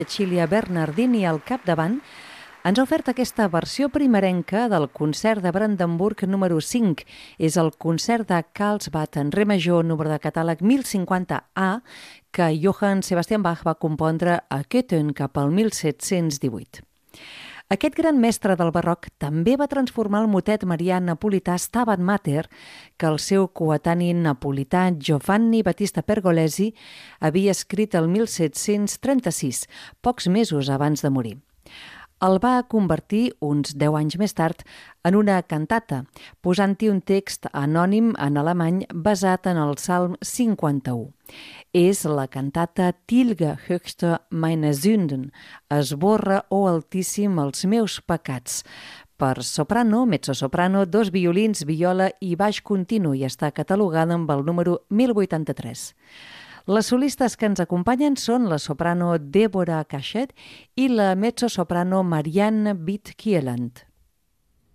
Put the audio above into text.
Cilia Bernardini al capdavant, ens ha ofert aquesta versió primerenca del concert de Brandenburg número 5. És el concert de Carlsbad en re major, número de catàleg 1050A, que Johann Sebastian Bach va compondre a Köthen cap al 1718. Aquest gran mestre del barroc també va transformar el motet marià napolità Stabat Mater, que el seu coetani napolità Giovanni Battista Pergolesi havia escrit el 1736, pocs mesos abans de morir. El va convertir, uns 10 anys més tard, en una cantata, posant-hi un text anònim en alemany basat en el Salm 51. És la cantata Tilge höchste meine Sünden, esborra, o Altíssim, els meus pecats, per soprano, mezzosoprano, 2 violins, viola i baix continu, i està catalogada amb el número 1083. Les solistes que ens acompanyen són la soprano Deborah Cachet i la mezzosoprano Marianne Witt-Kieland.